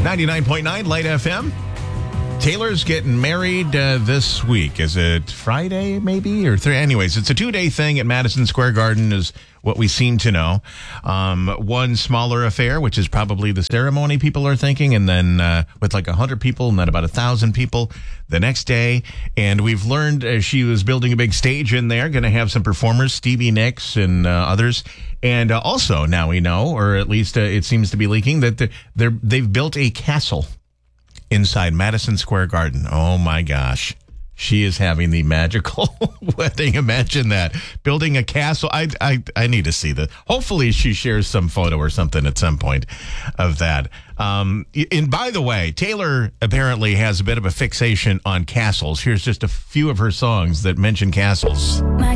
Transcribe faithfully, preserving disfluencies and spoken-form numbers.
ninety-nine point nine Light F M. Taylor's getting married uh, this week. Is it Friday, maybe? Or three? Anyways, it's a two-day thing at Madison Square Garden is what we seem to know. Um, one smaller affair, which is probably the ceremony people are thinking, and then uh, with like one hundred people and then about one thousand people the next day. And we've learned uh, she was building a big stage in there, going to have some performers, Stevie Nicks and uh, others. And uh, also now we know, or at least uh, it seems to be leaking, that they're, they're, they've built a castle inside Madison Square Garden. Oh my gosh. She is having the magical wedding. Imagine that. Building a castle. I, I I need to see that. Hopefully she shares some photo or something at some point of that. Um, and by the way, Taylor apparently has a bit of a fixation on castles. Here's just a few of her songs that mention castles. My